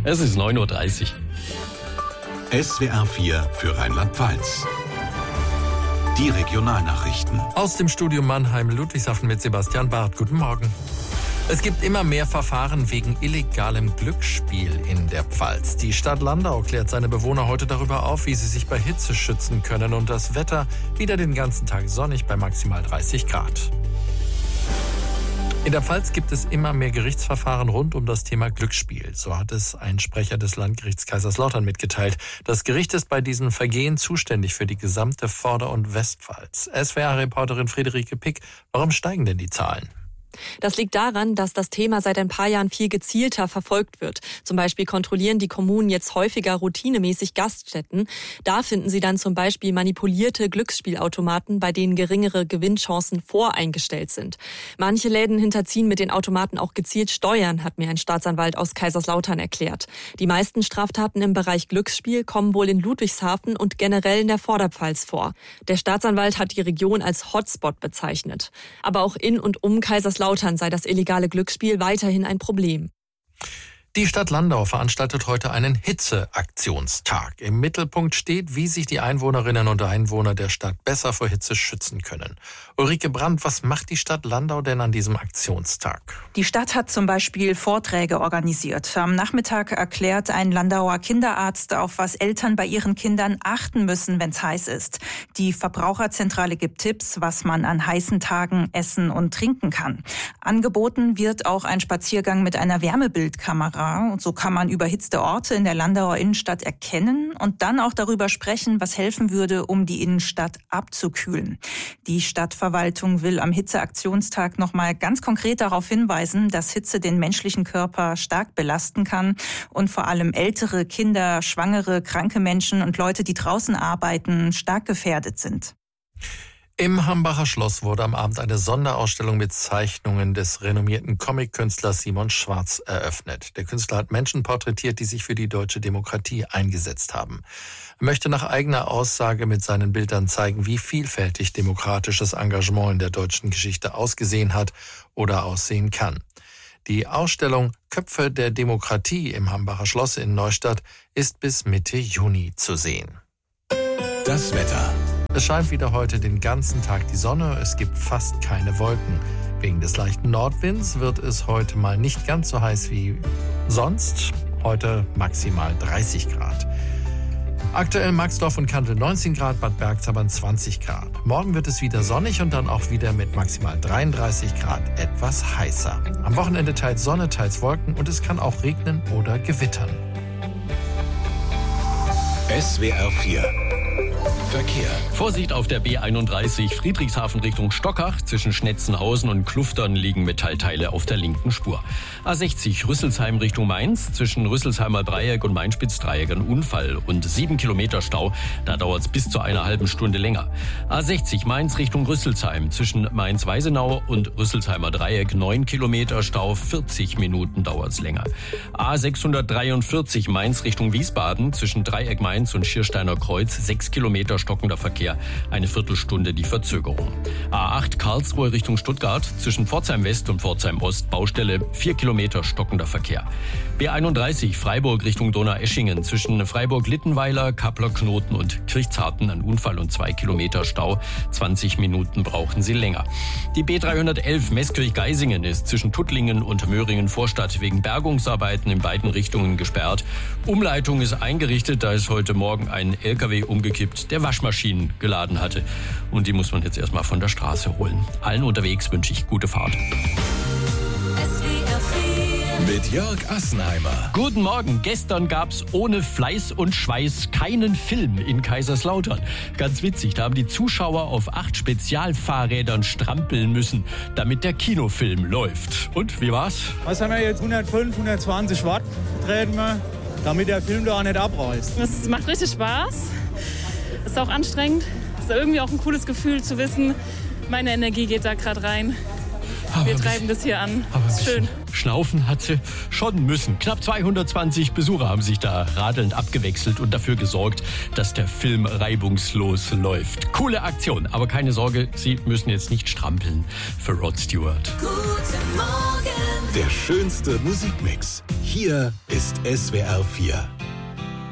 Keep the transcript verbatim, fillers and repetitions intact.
Es ist neun Uhr dreißig. S W R vier für Rheinland-Pfalz. Die Regionalnachrichten. Aus dem Studio Mannheim, Ludwigshafen mit Sebastian Barth. Guten Morgen. Es gibt immer mehr Verfahren wegen illegalem Glücksspiel in der Pfalz. Die Stadt Landau klärt seine Bewohner heute darüber auf, wie sie sich bei Hitze schützen können. Und das Wetter wieder den ganzen Tag sonnig bei maximal dreißig Grad. In der Pfalz gibt es immer mehr Gerichtsverfahren rund um das Thema Glücksspiel. So hat es ein Sprecher des Landgerichts Kaiserslautern mitgeteilt. Das Gericht ist bei diesen Vergehen zuständig für die gesamte Vorder- und Westpfalz. S W R-Reporterin Friederike Pick, warum steigen denn die Zahlen? Das liegt daran, dass das Thema seit ein paar Jahren viel gezielter verfolgt wird. Zum Beispiel kontrollieren die Kommunen jetzt häufiger routinemäßig Gaststätten. Da finden sie dann zum Beispiel manipulierte Glücksspielautomaten, bei denen geringere Gewinnchancen voreingestellt sind. Manche Läden hinterziehen mit den Automaten auch gezielt Steuern, hat mir ein Staatsanwalt aus Kaiserslautern erklärt. Die meisten Straftaten im Bereich Glücksspiel kommen wohl in Ludwigshafen und generell in der Vorderpfalz vor. Der Staatsanwalt hat die Region als Hotspot bezeichnet. Aber auch in und um Kaiserslautern Lautern sei das illegale Glücksspiel weiterhin ein Problem. Die Stadt Landau veranstaltet heute einen Hitzeaktionstag. Im Mittelpunkt steht, wie sich die Einwohnerinnen und Einwohner der Stadt besser vor Hitze schützen können. Ulrike Brandt, was macht die Stadt Landau denn an diesem Aktionstag? Die Stadt hat zum Beispiel Vorträge organisiert. Am Nachmittag erklärt ein Landauer Kinderarzt, auf was Eltern bei ihren Kindern achten müssen, wenn es heiß ist. Die Verbraucherzentrale gibt Tipps, was man an heißen Tagen essen und trinken kann. Angeboten wird auch ein Spaziergang mit einer Wärmebildkamera. Und so kann man überhitzte Orte in der Landauer Innenstadt erkennen und dann auch darüber sprechen, was helfen würde, um die Innenstadt abzukühlen. Die Stadtverwaltung will am Hitzeaktionstag nochmal ganz konkret darauf hinweisen, dass Hitze den menschlichen Körper stark belasten kann und vor allem ältere, Kinder, Schwangere, kranke Menschen und Leute, die draußen arbeiten, stark gefährdet sind. Im Hambacher Schloss wurde am Abend eine Sonderausstellung mit Zeichnungen des renommierten Comic-Künstlers Simon Schwarz eröffnet. Der Künstler hat Menschen porträtiert, die sich für die deutsche Demokratie eingesetzt haben. Er möchte nach eigener Aussage mit seinen Bildern zeigen, wie vielfältig demokratisches Engagement in der deutschen Geschichte ausgesehen hat oder aussehen kann. Die Ausstellung Köpfe der Demokratie im Hambacher Schloss in Neustadt ist bis Mitte Juni zu sehen. Das Wetter. Es scheint wieder heute den ganzen Tag die Sonne, es gibt fast keine Wolken. Wegen des leichten Nordwinds wird es heute mal nicht ganz so heiß wie sonst. Heute maximal dreißig Grad. Aktuell Maxdorf und Kandel neunzehn Grad, Bad Bergzabern zwanzig Grad. Morgen wird es wieder sonnig und dann auch wieder mit maximal dreiunddreißig Grad etwas heißer. Am Wochenende teils Sonne, teils Wolken und es kann auch regnen oder gewittern. S W R vier Verkehr. Vorsicht auf der B einunddreißig Friedrichshafen Richtung Stockach. Zwischen Schnetzenhausen und Kluftern liegen Metallteile auf der linken Spur. A sechzig Rüsselsheim Richtung Mainz. Zwischen Rüsselsheimer Dreieck und Mainspitz-Dreieck ein Unfall und sieben Kilometer Stau. Da dauert es bis zu einer halben Stunde länger. A sechzig Mainz Richtung Rüsselsheim. Zwischen Mainz-Weisenau und Rüsselsheimer Dreieck neun Kilometer Stau. vierzig Minuten dauert es länger. A sechshundertdreiundvierzig Mainz Richtung Wiesbaden. Zwischen Dreieck Mainz und Schiersteiner Kreuz sechs Kilometer stockender Verkehr, eine Viertelstunde die Verzögerung. A acht Karlsruhe Richtung Stuttgart, zwischen Pforzheim West und Pforzheim Ost Baustelle, vier Kilometer stockender Verkehr. B einunddreißig Freiburg Richtung Donaueschingen, zwischen Freiburg-Littenweiler, Kappler-Knoten und Kirchzarten ein Unfall und zwei Kilometer Stau, zwanzig Minuten brauchen Sie länger. Die B dreihundertelf Meßkirch-Geisingen ist zwischen Tuttlingen und Möhringen-Vorstadt wegen Bergungsarbeiten in beiden Richtungen gesperrt. Umleitung ist eingerichtet, da ist heute Morgen ein L K W umgekippt, der Waschmaschinen geladen hatte. Und die muss man jetzt erstmal von der Straße holen. Allen unterwegs wünsche ich gute Fahrt. Mit Jörg Assenheimer. Guten Morgen. Gestern gab's ohne Fleiß und Schweiß keinen Film in Kaiserslautern. Ganz witzig, da haben die Zuschauer auf acht Spezialfahrrädern strampeln müssen, damit der Kinofilm läuft. Und, wie war's? Was haben wir jetzt? hundertfünf, hundertzwanzig Watt vertreten wir, damit der Film da auch nicht abreißt. Es macht richtig Spaß. Es ist auch anstrengend. Es ist irgendwie auch ein cooles Gefühl zu wissen, meine Energie geht da gerade rein. Aber wir treiben bisschen, das hier an. Aber ist bisschen, schön. Schnaufen hat sie schon müssen. Knapp zweihundertzwanzig Besucher haben sich da radelnd abgewechselt und dafür gesorgt, dass der Film reibungslos läuft. Coole Aktion, aber keine Sorge, Sie müssen jetzt nicht strampeln für Rod Stewart. Der schönste Musikmix. Hier ist S W R vier.